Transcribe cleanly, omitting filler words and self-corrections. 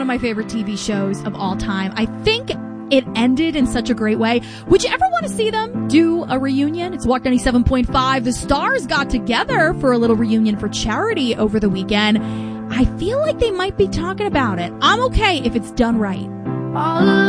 of my favorite TV shows of all time. I think it ended in such a great way. Would you ever want to see them do a reunion? It's Walk 97.5. The stars got together for a little reunion for charity over the weekend. I feel like they might be talking about it. I'm okay if it's done right.